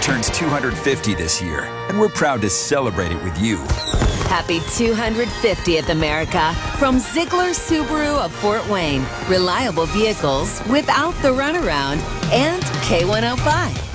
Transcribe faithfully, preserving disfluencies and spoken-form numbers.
turns two hundred fifty this year, and we're proud to celebrate it with you. Happy two hundred fiftieth, America, from Ziegler Subaru of Fort Wayne. Reliable vehicles without the runaround, and K one oh five.